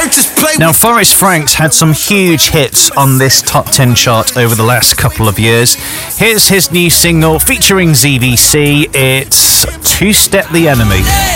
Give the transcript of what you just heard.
Now, Forrest Franks had some huge hits on this top 10 chart over the last couple of years. Here's his new single featuring ZVC. It's Two Step the Enemy.